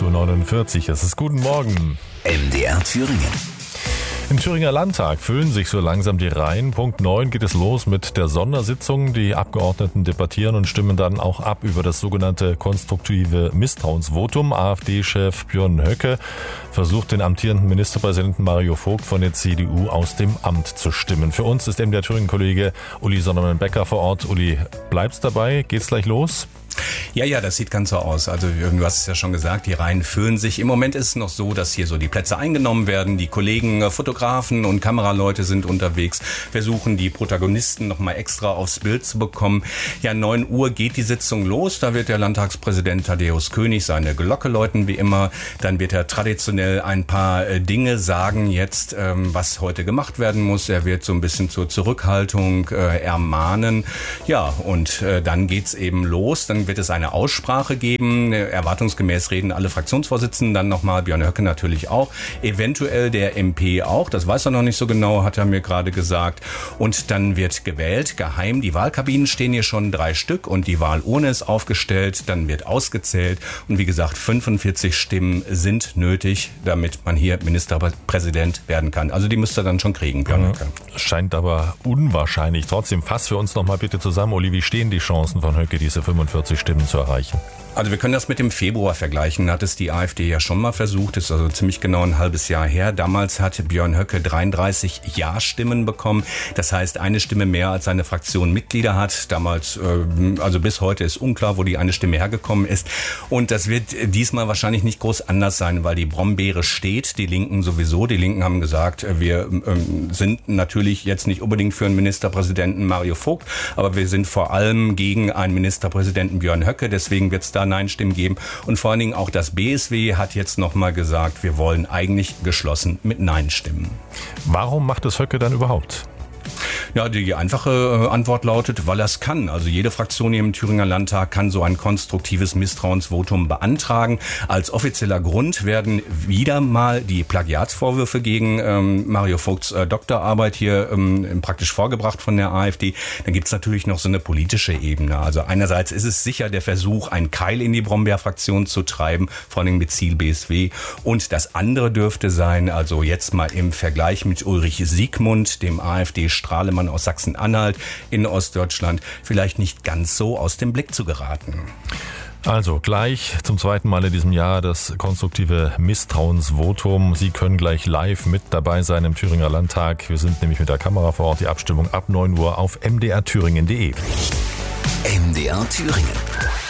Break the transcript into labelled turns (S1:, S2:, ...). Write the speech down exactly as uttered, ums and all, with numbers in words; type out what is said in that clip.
S1: Uhr neunundvierzig. Es ist guten Morgen.
S2: M D R Thüringen.
S1: Im Thüringer Landtag füllen sich so langsam die Reihen. Punkt neun geht es los mit der Sondersitzung. Die Abgeordneten debattieren und stimmen dann auch ab über das sogenannte konstruktive Misstrauensvotum. AfD-Chef Björn Höcke versucht, den amtierenden Ministerpräsidenten Mario Vogt von der C D U aus dem Amt zu stimmen. Für uns ist M D R Thüringen-Kollege Uli Sondermann-Becker vor Ort. Uli, bleibst dabei? Geht's gleich los?
S3: Ja, ja, das sieht ganz so aus. Also du hast es ja schon gesagt, die Reihen füllen sich. Im Moment ist es noch so, dass hier so die Plätze eingenommen werden. Die Kollegen, Fotografen und Kameraleute sind unterwegs, versuchen die Protagonisten nochmal extra aufs Bild zu bekommen. Ja, neun Uhr geht die Sitzung los. Da wird der Landtagspräsident Thaddäus König seine Glocke läuten wie immer. Dann wird er traditionell ein paar Dinge sagen jetzt, was heute gemacht werden muss. Er wird so ein bisschen zur Zurückhaltung ermahnen. Ja, und dann geht's eben los. Dann wird es eine Aussprache geben. Erwartungsgemäß reden alle Fraktionsvorsitzenden dann nochmal, Björn Höcke natürlich auch, eventuell der M P auch, das weiß er noch nicht so genau, hat er mir gerade gesagt. Und dann wird gewählt, geheim. Die Wahlkabinen stehen hier schon drei Stück und die Wahlurne ist aufgestellt. Dann wird ausgezählt und wie gesagt, fünfundvierzig Stimmen sind nötig, damit man hier Ministerpräsident werden kann. Also die müsste er dann schon kriegen, Björn Höcke.
S1: Scheint aber unwahrscheinlich. Trotzdem, fass für uns nochmal bitte zusammen, Uli, wie stehen die Chancen von Höcke, diese fünfundvierzig Stimmen zu erreichen?
S3: Also wir können das mit dem Februar vergleichen. Hat es die AfD ja schon mal versucht. Das ist also ziemlich genau ein halbes Jahr her. Damals hatte Björn Höcke dreiunddreißig Ja-Stimmen bekommen. Das heißt, eine Stimme mehr als seine Fraktion Mitglieder hat. Damals, also bis heute ist unklar, wo die eine Stimme hergekommen ist. Und das wird diesmal wahrscheinlich nicht groß anders sein, weil die Brombeere steht. Die Linken sowieso. Die Linken haben gesagt, wir sind natürlich jetzt nicht unbedingt für einen Ministerpräsidenten Mario Vogt, aber wir sind vor allem gegen einen Ministerpräsidenten Björn Höcke. Deswegen wird es da Nein-Stimmen geben. Und vor allen Dingen auch das B S W hat jetzt nochmal gesagt, wir wollen eigentlich geschlossen mit Nein stimmen.
S1: Warum macht es Höcke dann überhaupt?
S3: Ja, die einfache Antwort lautet, weil er es kann. Also jede Fraktion hier im Thüringer Landtag kann so ein konstruktives Misstrauensvotum beantragen. Als offizieller Grund werden wieder mal die Plagiatsvorwürfe gegen ähm, Mario Vogts äh, Doktorarbeit hier ähm, praktisch vorgebracht von der AfD. Dann gibt's natürlich noch so eine politische Ebene. Also einerseits ist es sicher der Versuch, einen Keil in die Brombeer-Fraktion zu treiben, vor allem mit Ziel B S W. Und das andere dürfte sein, also jetzt mal im Vergleich mit Ulrich Siegmund, dem AfD-Strahlemann aus Sachsen-Anhalt in Ostdeutschland, vielleicht nicht ganz so aus dem Blick zu geraten.
S1: Also gleich zum zweiten Mal in diesem Jahr das konstruktive Misstrauensvotum. Sie können gleich live mit dabei sein im Thüringer Landtag. Wir sind nämlich mit der Kamera vor Ort. Die Abstimmung ab neun Uhr auf m d r thüringen punkt d e.
S2: M D R Thüringen.